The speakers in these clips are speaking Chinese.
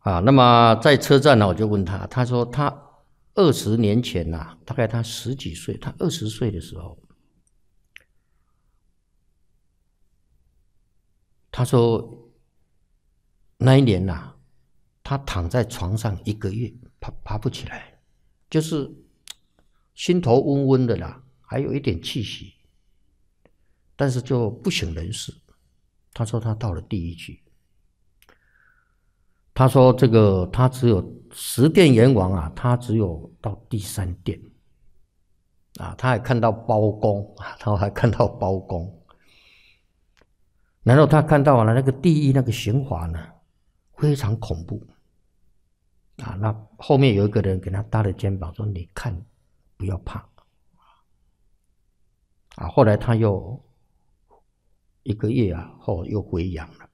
那么在车站呢，我就问他，他说他20年前呐，大概他10几岁，他20岁的时候，他说那一年呐，他躺在床上1个月，爬不起来，就是心头温温的啦，还有一点气息，但是就不省人事。他说他到了地狱去。他说这个他只有10殿阎王啊，他只有到第3殿他还看到包公他还看到包公。然后他看到了那个地狱那个刑罚呢，非常恐怖那后面有一个人给他搭了肩膀说：“你看，不要怕。”后来他又1个月后又回阳了。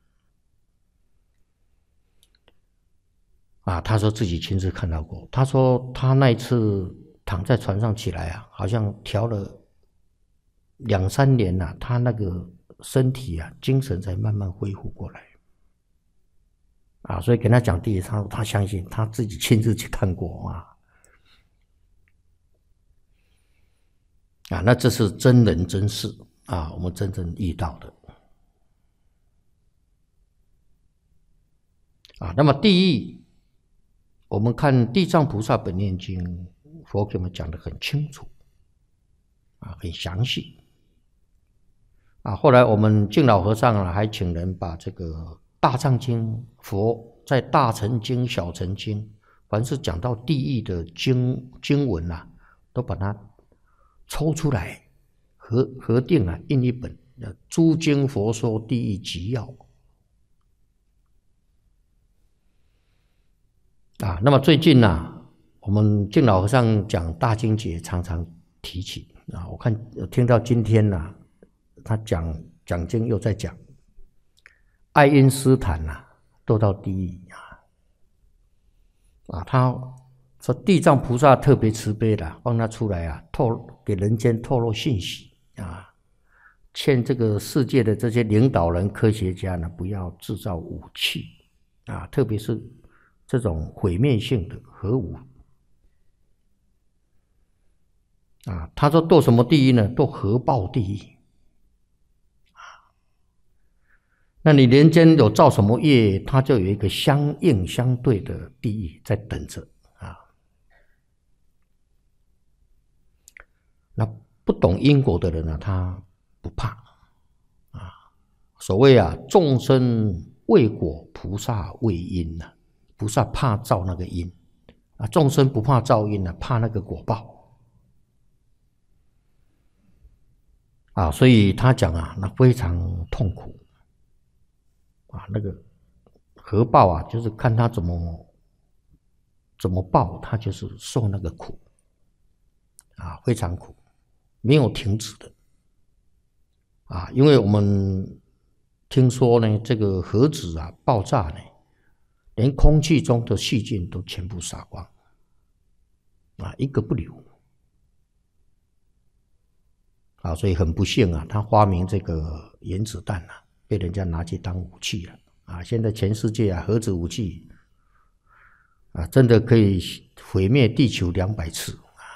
他说自己亲自看到过。他说他那一次躺在床上起来好像调了2、3年他那个身体精神才慢慢恢复过来。所以跟他讲地狱，他相信他自己亲自去看过那这是真人真事我们真正遇到的那么地狱，我们看《地藏菩萨本愿经》，佛给我们讲得很清楚很详细后来我们净老和尚还请人把这个大藏经，佛在大乘经、小乘经，凡是讲到地狱的经文都把它抽出来核定印一本诸经佛说地狱集要那么最近我们净老和尚讲大经节常常提起我听到今天他讲经又在讲爱因斯坦都到地狱他说地藏菩萨特别慈悲的放他出来给人间透露信息劝这个世界的这些领导人科学家不要制造武器特别是这种毁灭性的核武他说堕什么地狱呢？堕核爆地狱那你人间有造什么业，它就有一个相应相对的地狱在等着那不懂因果的人他不怕所谓众生为果，菩萨为因菩萨怕造那个因众生不怕造因怕那个果报所以他讲那非常痛苦那个核爆就是看他怎么爆，他就是受那个苦非常苦，没有停止的因为我们听说呢，这个核子爆炸呢，连空气中的细菌都全部杀光一个不留所以很不幸他发明这个原子弹被人家拿去当武器了现在全世界核子武器真的可以毁灭地球200次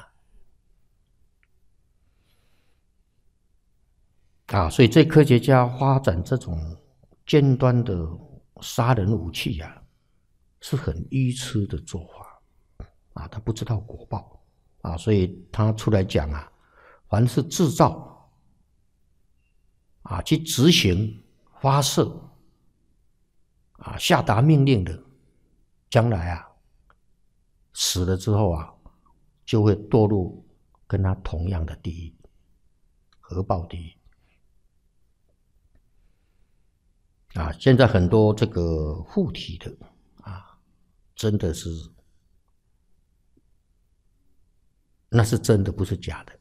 所以这科学家发展这种尖端的杀人武器是很愚痴的做法他不知道果报所以他出来讲凡是制造去执行发射下达命令的，将来死了之后就会堕入跟他同样的地狱，核爆地狱现在很多这个护体的真的是那是真的，不是假的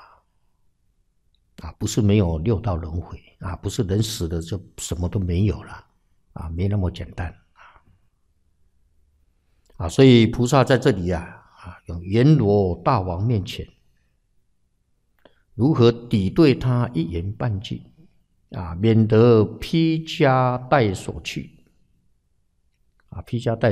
不是没有6道轮回不是人死了就什么都没有了没那么简单所以菩萨在这里有阎罗大王面前，如何抵对他一言半句免得披枷带所去披枷带